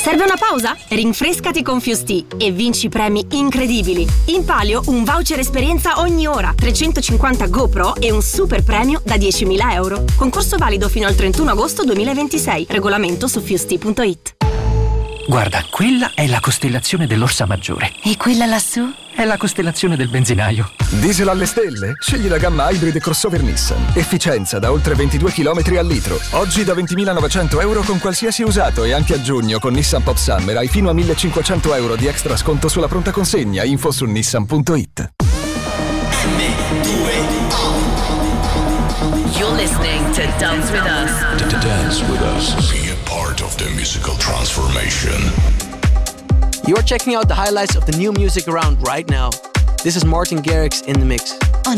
Serve una pausa? Rinfrescati con Fusti e vinci premi incredibili. In palio un voucher esperienza ogni ora, 350 GoPro e un super premio da 10.000 euro. Concorso valido fino al 31 agosto 2026. Regolamento su fusti.it. Guarda, quella è la costellazione dell'Orsa Maggiore. E quella lassù? È la costellazione del benzinaio. Diesel alle stelle? Scegli la gamma hybrid e crossover Nissan. Efficienza da oltre 22 km al litro. Oggi da 20.900 euro con qualsiasi usato e anche a giugno con Nissan Pop Summer hai fino a 1.500 euro di extra sconto sulla pronta consegna. Info su nissan.it. You're listening to Dance With Us. Dance With Us. Be a part of the musical transformation. You're checking out the highlights of the new music around right now. This is Martin Garrix in the mix.